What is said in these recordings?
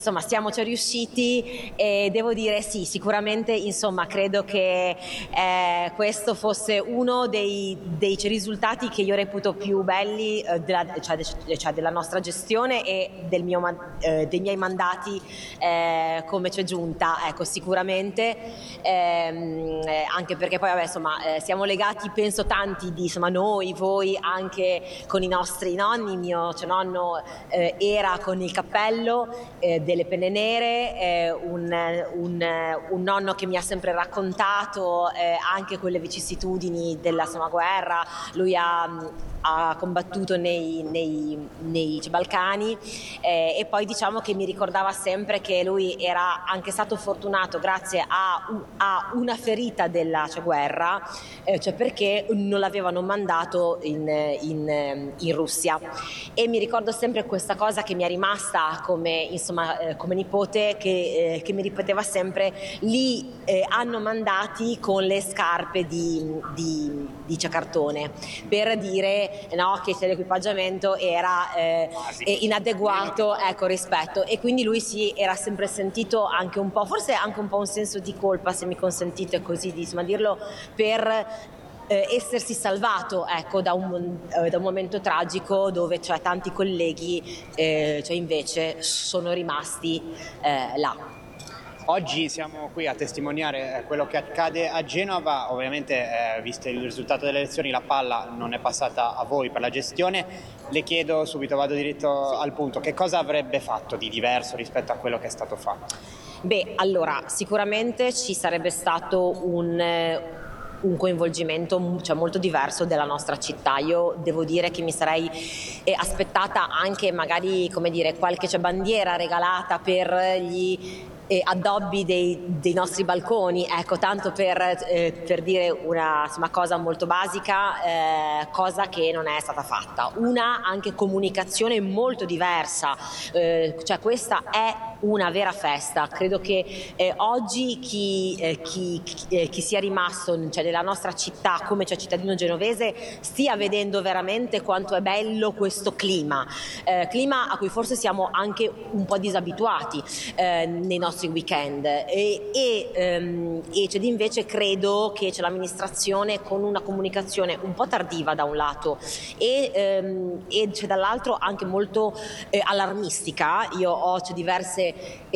Insomma, siamoci riusciti e devo dire sì, sicuramente insomma, credo che questo fosse uno dei risultati che io reputo più belli della nostra gestione e dei miei mandati come c'è giunta. Ecco, sicuramente anche perché poi vabbè, insomma, siamo legati, penso tanti di insomma, noi, voi, anche con i nostri nonni. Mio nonno era con il cappello delle penne nere, un nonno che mi ha sempre raccontato anche quelle vicissitudini della guerra. Lui ha combattuto nei Balcani e poi diciamo che mi ricordava sempre che lui era anche stato fortunato grazie a una ferita della guerra, cioè perché non l'avevano mandato in Russia, e mi ricordo sempre questa cosa che mi è rimasta come nipote, che mi ripeteva sempre: lì hanno mandati con le scarpe di cartone, per dire che l'equipaggiamento era inadeguato, ecco, rispetto, e quindi lui si era sempre sentito anche un po', forse anche un po' un senso di colpa, se mi consentite così di dirlo, per essersi salvato, ecco, da un momento tragico dove tanti colleghi invece sono rimasti là. Oggi siamo qui a testimoniare quello che accade a Genova. Ovviamente, visto il risultato delle elezioni, la palla non è passata a voi per la gestione. Le chiedo subito, vado diritto al punto: che cosa avrebbe fatto di diverso rispetto a quello che è stato fatto? Beh, allora, sicuramente ci sarebbe stato un coinvolgimento molto diverso della nostra città. Io devo dire che mi sarei aspettata anche magari, come dire, qualche bandiera regalata per gli addobbi dei nostri balconi, ecco, tanto per dire una cosa molto basica, cosa che non è stata fatta. Una anche comunicazione molto diversa, cioè questa è una vera festa. Credo che oggi chi sia rimasto nella nostra città come cittadino genovese stia vedendo veramente quanto è bello questo clima a cui forse siamo anche un po' disabituati nei nostri weekend, e invece credo che c'è l'amministrazione con una comunicazione un po' tardiva da un lato e c'è dall'altro anche molto allarmistica. Io ho diverse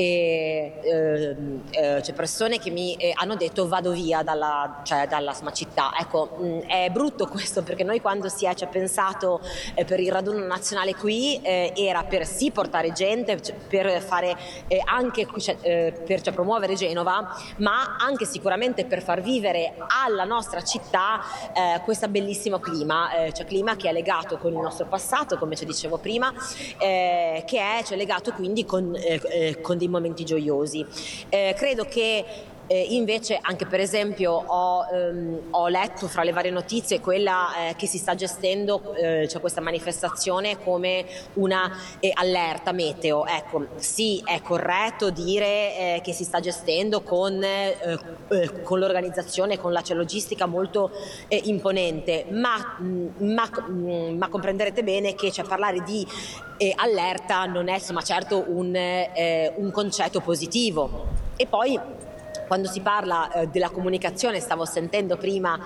persone che mi hanno detto: vado via dalla città. Ecco, è brutto questo, perché noi quando si è pensato per il raduno nazionale qui era per sì portare gente, per fare anche per promuovere Genova, ma anche sicuramente per far vivere alla nostra città questo bellissimo clima, clima che è legato con il nostro passato, come ci dicevo prima, che è legato quindi con dei momenti gioiosi. Credo che invece anche, per esempio, ho letto fra le varie notizie quella che si sta gestendo questa manifestazione come una allerta meteo. Ecco, sì, è corretto dire che si sta gestendo con l'organizzazione, con la logistica molto imponente, ma comprenderete bene che parlare di allerta non è certo un concetto positivo. E poi, quando si parla della comunicazione, stavo sentendo prima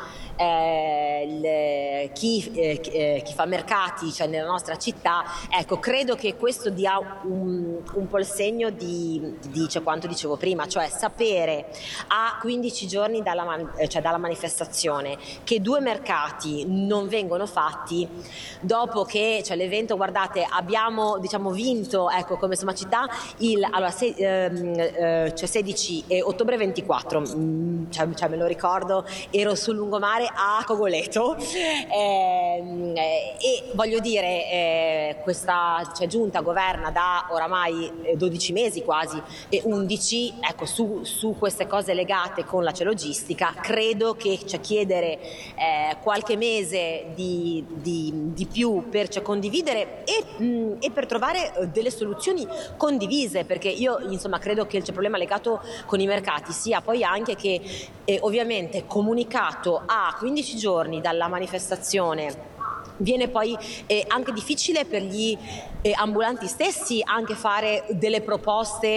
chi fa mercati nella nostra città. Ecco, credo che questo dia un po' il segno di quanto dicevo prima, cioè sapere a 15 giorni dalla manifestazione che 2 mercati non vengono fatti, dopo che l'evento, guardate, abbiamo vinto, ecco, come città 16 ottobre 24, me lo ricordo, ero sul lungomare a Cogoleto, e voglio dire, questa giunta governa da oramai 12 mesi quasi, e 11, ecco, su queste cose legate con la logistica. Credo che chiedere qualche mese di più per condividere e per trovare delle soluzioni condivise, perché io credo che il problema legato con i mercati sia poi anche che ovviamente comunicato a 15 giorni dalla manifestazione viene poi anche difficile per gli ambulanti stessi anche fare delle proposte